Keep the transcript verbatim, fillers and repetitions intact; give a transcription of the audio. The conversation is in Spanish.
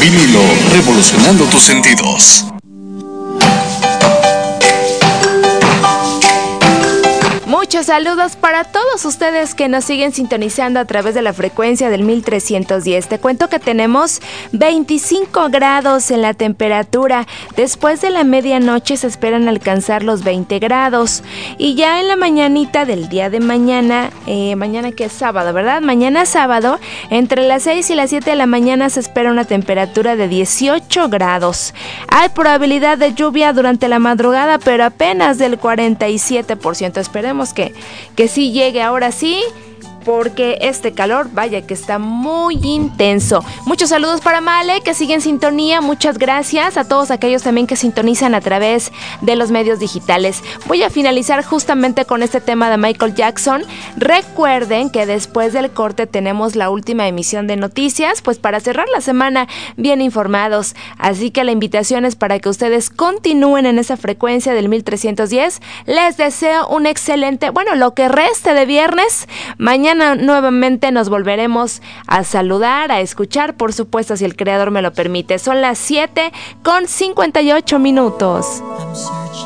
Vinilo, revolucionando tus sentidos. Muchos saludos para todos ustedes que nos siguen sintonizando a través de la frecuencia del mil trescientos diez. Te cuento que tenemos veinticinco grados en la temperatura. Después de la medianoche se esperan alcanzar los veinte grados. Y ya en la mañanita del día de mañana, eh, mañana que es sábado, ¿verdad? Mañana sábado, entre las seis y las siete de la mañana se espera una temperatura de dieciocho grados. Hay probabilidad de lluvia durante la madrugada, pero apenas del cuarenta y siete por ciento. Esperemos que, que sí llegue ahora sí, porque este calor, vaya que está muy intenso. Muchos saludos para Male, que sigue en sintonía. Muchas gracias a todos aquellos también que sintonizan a través de los medios digitales. Voy a finalizar justamente con este tema de Michael Jackson. Recuerden que después del corte tenemos la última emisión de noticias, pues para cerrar la semana bien informados. Así que la invitación es para que ustedes continúen en esa frecuencia del mil trescientos diez. Les deseo un excelente, bueno, lo que reste de viernes. Mañana nuevamente nos volveremos a saludar, a escuchar, por supuesto, si el creador me lo permite. Son las siete con cincuenta y ocho minutos.